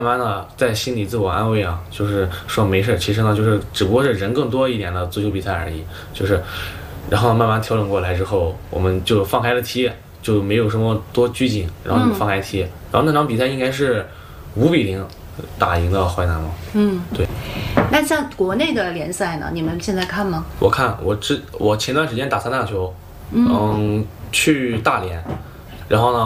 慢慢的在心里自我安慰啊，就是说没事，其实呢就是只不过是人更多一点的足球比赛而已，就是，然后慢慢调整过来之后，我们就放开了踢，就没有什么多拘谨，然后就放开踢，然后那场比赛应该是5-0打赢的淮南嘛。对。 那像国内的联赛呢，你们现在看吗？ 我看我前段时间打三大球，去大连，然后呢。